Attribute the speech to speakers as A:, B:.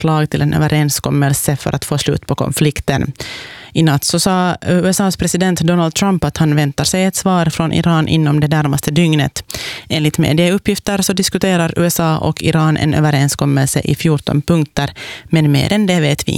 A: förslag till en överenskommelse för att få slut på konflikten. I natt så sa USAs president Donald Trump att han väntar sig ett svar från Iran inom det närmaste dygnet. Enligt medieuppgifter så diskuterar USA och Iran en överenskommelse i 14 punkter, men mer än det vet vi